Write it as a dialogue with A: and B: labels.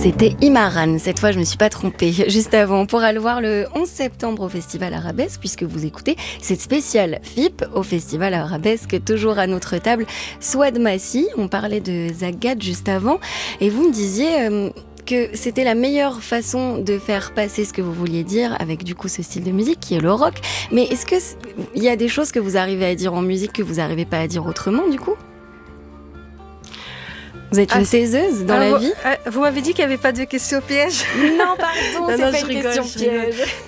A: C'était Imaran. Cette fois, je ne me suis pas trompée. Juste avant, on pourra le voir le 11 septembre au Festival Arabesque, puisque vous écoutez cette spéciale FIP au Festival Arabesque. Toujours à notre table, Souad Massi. On parlait de Zagat juste avant. Et vous me disiez que c'était la meilleure façon de faire passer ce que vous vouliez dire avec du coup ce style de musique qui est le rock. Mais est-ce qu'il y a des choses que vous arrivez à dire en musique que vous n'arrivez pas à dire autrement du coup ? Vous êtes une taiseuse dans la vie ?
B: Vous m'avez dit qu'il n'y avait pas de questions pièges.
A: Non, pardon, c'est pas une question piège.